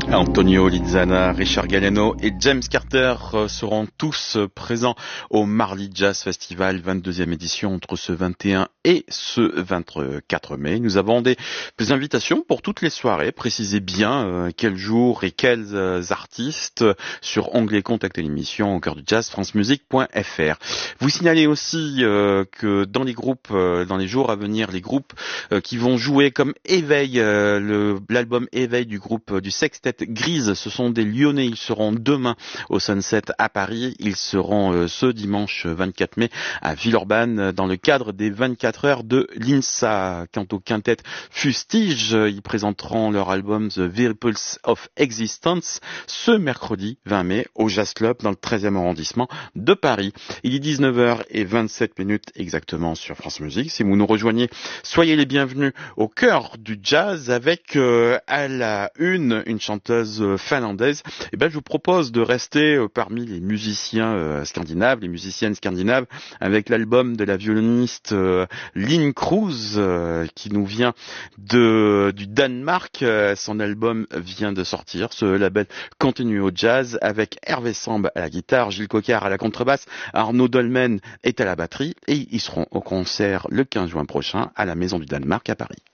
Antonio Lizana, Richard Galliano et James Carter seront tous présents au Marly Jazz Festival 22e édition entre ce 21 et ce 24 mai. Nous avons des invitations pour toutes les soirées. Précisez bien quel jour et quels artistes sur onglet contacter l'émission au cœur du jazz francemusique.fr. Vous signalez aussi que dans les groupes, dans les jours à venir, les groupes qui vont jouer comme Éveil, l'album Éveil du groupe du Sextet Grise, ce sont des Lyonnais. Ils seront demain au Sunset à Paris. Ils seront ce dimanche 24 mai à Villeurbanne dans le cadre des 24 heures de l'INSA. Quant au quintet Fustige, ils présenteront leur album The Whirlpools of Existence ce mercredi 20 mai au Jazz Club dans le 13e arrondissement de Paris. Il est 19h27 exactement sur France Musique. Si vous nous rejoignez, soyez les bienvenus au cœur du jazz avec à la une chanteuse finlandaise. Et je vous propose de rester parmi les musiciens scandinaves, les musiciennes scandinaves, avec l'album de la violoniste Line Cruz qui nous vient du Danemark. Son album vient de sortir. Ce label continue au jazz avec Hervé Samb à la guitare, Gilles Coquard à la contrebasse, Arnaud Dolmen est à la batterie et ils seront au concert le 15 juin prochain à la Maison du Danemark à Paris.